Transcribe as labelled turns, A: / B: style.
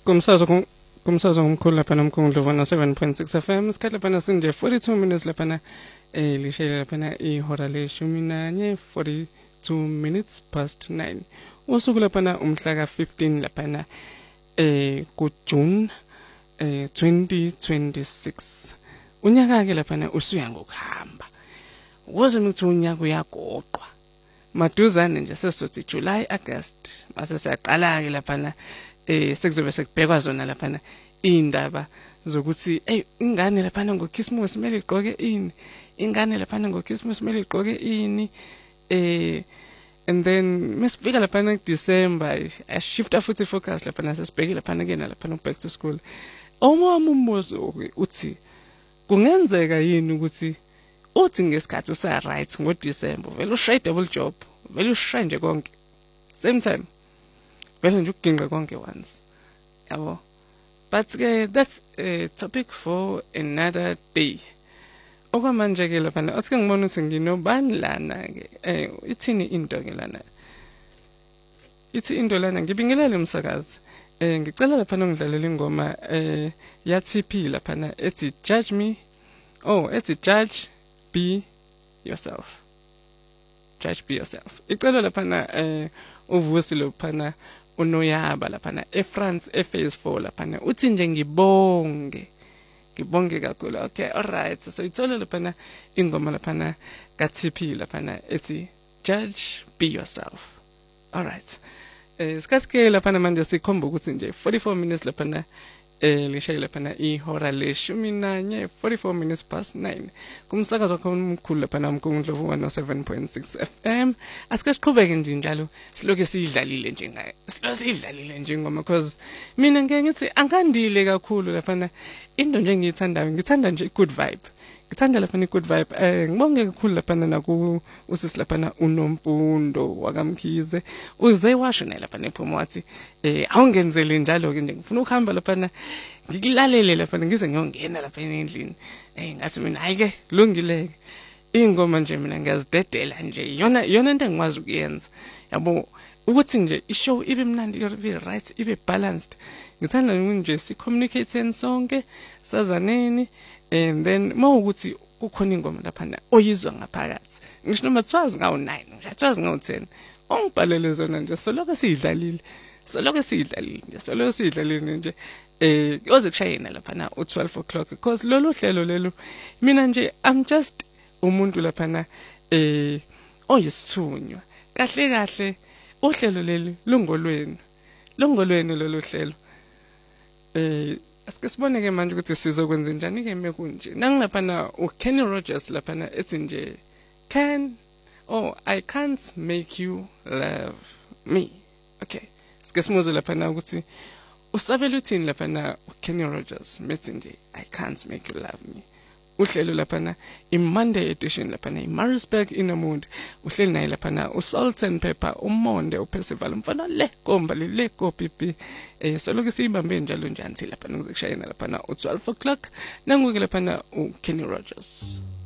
A: Kumsazwa omkhulu lapha nomkhulu 7.6 FM isikhathi lapha sinje 42 minutes lapha lishayela lapha ihora leshumi nanye 42 minutes past 9 usuku lapha umhla ka15 lapha ku June 2026 unyaka ke lapha usuya ngokuhamba ukuze ukuthi unyaka uyagoqwa maduzane nje sesothi July August mase siyaqala ke lapha sekuzobe sekubhekwa zona lapha indaba zokuthi ingane lapha ngoChristmas kumele igqoke ini ingane lapha ngoChristmas kumele igqoke ini and then mesifika lapha kuDecember ashifta futhi focus lapha sesibheke lapha kena lapha back to school omama umbuzo uthi kungenzeka yini ukuthi uthi ngesikhathi usa right ngoDecember vele ushaye double job vele ushaye nje konke same time vele nje ukuginqa konke once yabo but that's a topic for another day okwamanje ke lapha athi ngibona ukuthi nginobani lana ke ithini into ke lana ithi into lana ngibingelele umsakazi ngicela lapha ngidlalela ingoma ya TP lapha ethi judge me ethi judge be yourself judge be yourself icela lapha uvusi lapha unoyaba lapha eFrance ephase 4 lapha uthi nje ngibonge kakhulu okay all right so ithola lapha ingoma lapha ka TP lapha ethi judge be yourself all right isikhathi ke lapha manje sikhomba ukuthi nje 44 minutes lapha lishayela lapha ihora leshumi nanye 44 minutes past 9 kumsakazo wakho omkhulu lapha namkungundlovu 107.6 FM asike siqhubeke nje njalo siloke sidlalile nje ngaye sidlalile nje ngoma because mina ngeke ngithi angandile kakhulu lapha into nje ngiyithandayo ngithanda nje good vibe ngithanda lapha good vibe ngibonge kakhulu lapha naku usisi lapha unompundo wakamkhize uze washona lapha nephuma wathi awungenzele njalo ke nje ngifuna ukuhamba lapha ngikulalele lapha ngize ngiyongena lapha endlini ngathi mina hayi ke kulungile ingoma nje mina ngiyazidedela nje yona into engikwazi ukuyenza yabo ukuthi nje ishow ibe mnandi ibe right ibe balanced ngithanda nje si communicate sonke sazaneni and then mawukuthi kukhona ingoma lapha oyizwa ngaphakathi ngisho noma twazi ngawu9 nje twazi ngawu10 ongibhalele zona nje soloke sidlalile nje yoze kushayena lapha u12 o'clock because lolu hlelo lelo mina nje I'm just umuntu lapha oyisithunywa kahle uhlelo leli lungolweni lolu hlelo asike sibone ke manje ukuthi sizokwenza njani ke mekunje nangilapha uKenny Rogers lapha ethi nje I can't make you love me okay sike simuzo lapha ukuthi usabela uthini lapha uKenny Rogers methi nje I can't make you love me uhlelo lapha iMonday edition lapha eMaritzburg Innermood uhleli naye lapha uSalton Pepper uMonde uPercival mfana le komba le kopipi soloke sibambe njalo nje until lapha ngizekushayena lapha u12 o'clock nangoke lapha uKenny Rogers